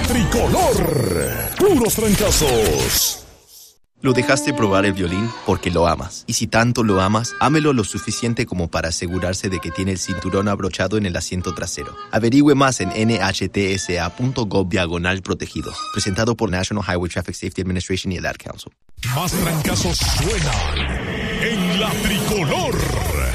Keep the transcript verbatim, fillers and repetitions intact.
tricolor. Puros trancazos. Lo dejaste probar el violín porque lo amas. Y si tanto lo amas, ámelo lo suficiente como para asegurarse de que tiene el cinturón abrochado en el asiento trasero. Averigüe más en nhtsa.gov diagonal protegidos. Presentado por National Highway Traffic Safety Administration y el Ad Council. Más trancazos suenan en la tricolor.